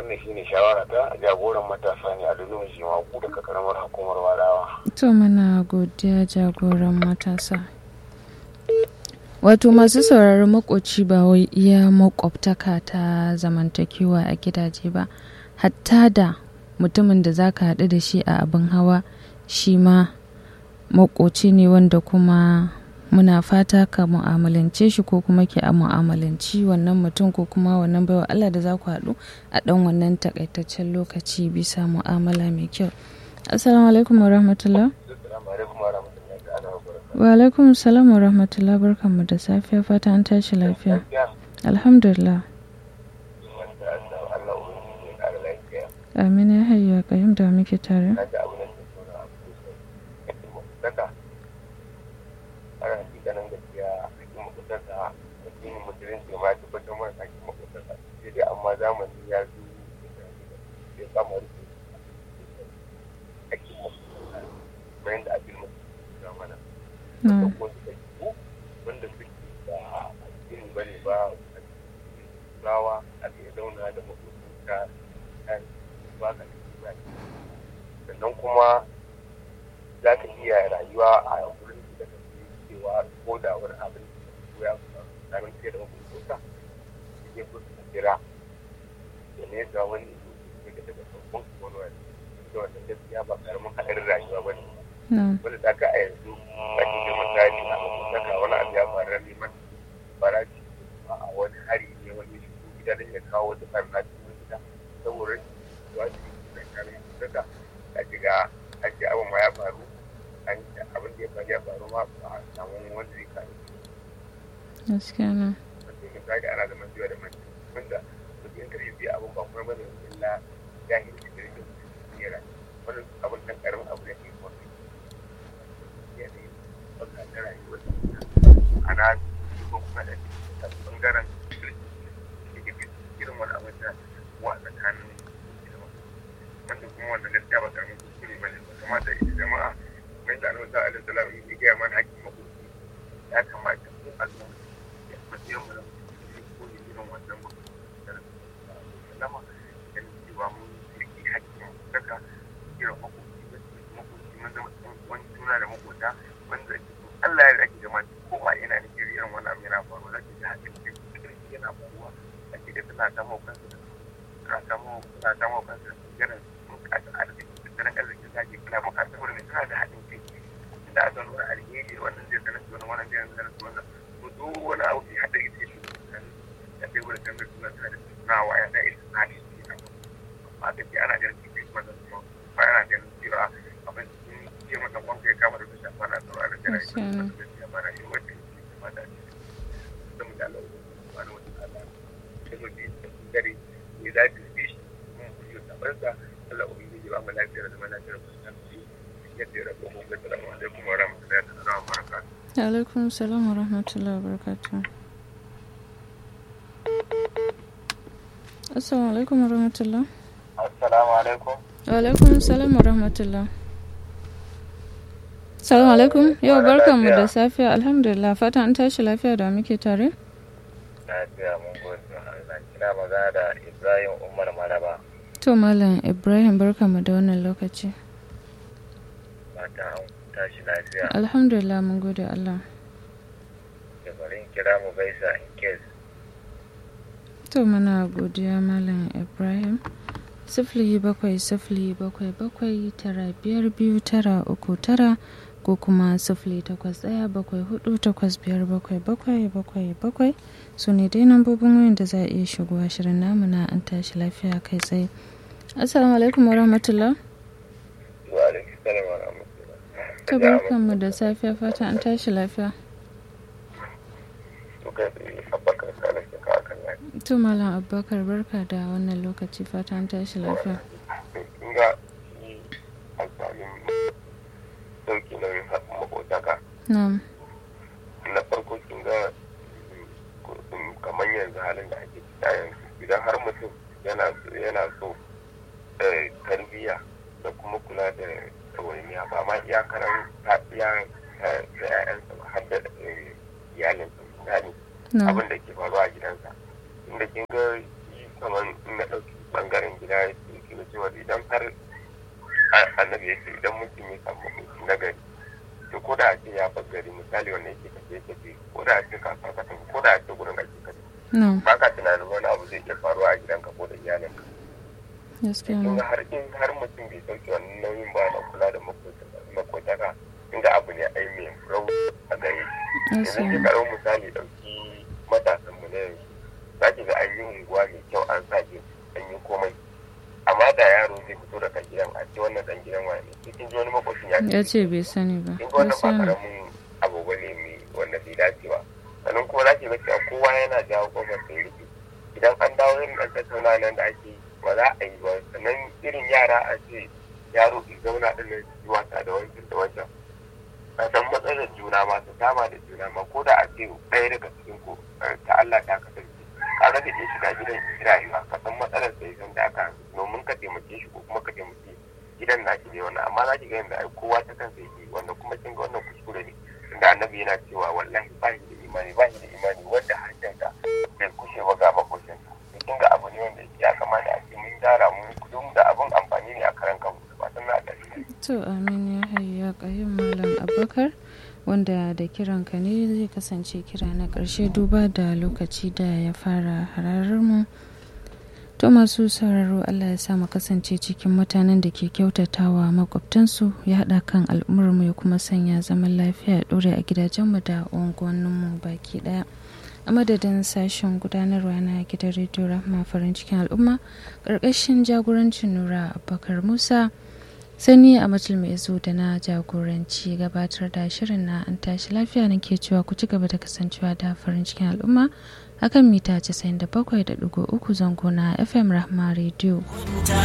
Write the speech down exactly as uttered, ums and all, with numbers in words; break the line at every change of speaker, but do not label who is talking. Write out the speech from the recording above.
wannan shine shawara ta jagoran matasa ne a duniya shi ma ku daga karamar hukumar Wadawa.
To muna godiya jagoran matasa. Wato masu sauraron makoci ba wai iya makwabtaka ta zamantakewa a gidaje ba, hatta da mutumin da zaka haɗu da shi a abin hawa shi ma makoci ne wanda kuma muna fata ka mu'amalance shi ko kuma ke a mu'amalanci wannan mutum ko kuma wannan baiwa Allah da za ku haɗu a ɗan wannan takaitaccen lokaci bisa mu'amala mai kyau. Assalamu alaikum wa rahmatullah. Wa alaikum salam wa rahmatullah, barkanmu da safiya, fata an tashi lafiya. Alhamdulillah. Amin ya hayya kayyum da muke tare.
amma zamani ya zo ya samu rufe ake mafi bayan da abin mafi mana wanda suke da addini bane ba a cikin rawa a ke zauna da mafi ba ka ba sannan kuma za ka iya rayuwa a wurin da ka ke cewa ko da wani abin da ya faru tsarin fiye da mafi kusa ya kusa kira da ne ga wani daga daga farkon wani wani da wanda gaskiya ba karamin haɗarin rayuwa ba ne wanda da ka a yanzu a cikin misali a makwataka wani abu ya faru da neman farashi a wani hari ne wani shigo gida don ya kawo wata farna cikin gida saboda da wasu da kare makwataka a shiga a ce abin ma ya faru abin da ya faru ya faru ma a samun wanda zai kare
gaskiya na
wanda ya misali ana zaman jiwa da mace wanda in ka biya abin ba kuma bane illa jahilci da rikin tsira wani abin dan karamin abu da ke kuma ya ne baka da rayuwar ana ko kuma da bangaren da ke irin wani abin da wa tsakanin wanda kuma wanda gaskiya ba karamin kuskure bane ba kamata ita jama'a mai da annabi sallallahu alaihi wasallam ya ga mana hakkin makoki ya kamata mu al'umma ya fadiyo mu ko irin wannan lama da cewa mun rike hakkin daga irin makoki makoki mun zama wani juna da makota wanda Allah ya rage jama'a kowa yana da irin wannan abin yana faruwa da ke hakkin da yana faruwa a cikin suna ta makokan su suna ta suna ta makokan su yana bukatar arziki da arzikin da ke kula bukatar wurin suna da haɗin kai da aka nuna alheri wannan zai sanar da wannan zai sanar da wannan to duk wani abu da haɗa ita shi da sai wurin kan da suna da nawa ya da ita na shi amma da ke ana ganin cikin wannan kuma ba ana ganin cewa abin sun ce mata kwanka ya kama da bisa mana tsaro a da jira ita da mana yi wata yi kuma da shi da mu da Allah wani wata Allah da mu ke gari ne za ta yi shi mun kuyo tabarsa Allah ubangiji ba mu lafiya da zaman lafiya da kusan shi yadda ya rabu mu ga salamu alaikum wa rahmatullahi wa barakatuh.
Alaikum salam wa rahmatullahi wa barakatuh. Assalamu alaikum wa rahmatullah.
Assalamu alaikum.
Wa alaikum salam wa rahmatullah. Assalamu alaikum. Yau barkan mu da safiya, alhamdulillah, fatan an tashi lafiya da muke tare.
Lafiya mun gode. Allah kina magana da Ibrahim Umar Maraba.
To Malam Ibrahim, barkan mu da wannan lokaci.
Fatan an tashi lafiya.
Alhamdulillah, mun gode Allah.
Da bari kira mu gaisa in case.
To muna godiya Malam Ibrahim. Sifili bakwai sifili bakwai bakwai tara biyar biyu tara uku tara ko kuma sifili takwas ɗaya bakwai hudu takwas biyar bakwai bakwai bakwai bakwai su ne dai lambobin wayan da za a iya shigowa shirin namu na an tashi lafiya kai tsaye. Assalamu alaikum wa rahmatullah.
Wa alaikum salam wa rahmatullah.
Ta barkanmu da safiya, fata an tashi lafiya. To Malam Abubakar, barka da wannan lokaci, fata an tashi lafiya.
Kinga alƙalin sauki nauyin makotaka.
Na'am.
Na farko kinga kamar yanzu halin da ake fita yanzu idan har mutum yana yana so tarbiyya da kuma kula da ɗawainiya ba ma iyakarar iya da 'ya'yansa ba har da iyalinsa misali abin da ke faruwa a gidansa. Inda kin ga kamar na ɗauki ɓangaren gida ya ce na cewa idan har annabi ya ce idan mutum ya samu mutum na gari to ko da a ce ya bar gari misali wanda yake tafiye tafiye ko da a ce ka faka tafi ko da a ce gurin ake kaje ba ka tunanin wani abu zai iya faruwa a gidanka ko da iyalinka. Gaskiya har in har mutum bai sauke wannan nauyin ba na kula da makotaka inda abu ne ai mai rauni a gare shi. Yanzu ke karo misali ɗauki matasan mu na yanzu za ki ga an yi unguwa mai kyau an sa an yi komai amma da yaro zai fito daga gidan a ce wannan dan gidan wani ne kin ji wani makwabcin ya
ce bai sani ba.
In ga wannan ba karamin abu bane mai wanda bai dace ba. Sannan kuma za ki ga cewa kowa yana jawo kofar sai rike idan an dawo yin ɗan tattauna nan da ake yi ba za a yi ba. Sannan irin yara a ce yaro in zauna ɗin nan yi wasa da wancan da wancan a san matsalar juna ma ta dama da juna ma ko da a ce ɗaya daga cikin ku ta Allah ta kasance ka ga da ke shiga gidan rayuwa ka san matsalar da ya da aka domin ka taimake shi ko kuma ka taimake gidan na ki ne wannan amma za ki ga yadda ai kowa ta kansa yake wanda kuma kin ga wannan kuskure ne tunda annabi yana cewa wallahi ba shi da imani ba shi da imani wanda harshen ka bai kushe ba ga makoshin ka kin ga abu ne wanda ya kamata a ce mun gyara mun kudum da abun amfani ne a karan kanmu ba san na da
to amin ya hayya qayyim malam Abubakar wanda da kiranka ne zai kasance kira na ƙarshe duba da lokaci da ya fara hararar mu. To masu sauraro Allah ya sa mu kasance cikin mutanen da ke kyautatawa makwabtansu ya haɗa kan al'ummarmu ya kuma sanya zaman lafiya ya ɗore a gidajenmu da unguwanninmu baki ɗaya. A madadin sashen gudanarwa na gidan rediyo Rahma farin cikin al'umma ƙarƙashin jagorancin Nura Abubakar Musa sani a matul mai zo da na jagoranci gabatar da shirin na an tashi lafiya nake cewa ku ci gaba da kasancewa da farin cikin al'umma akan mita casa'in da bakwai da ɗigo uku zango na F M Rahma Radio.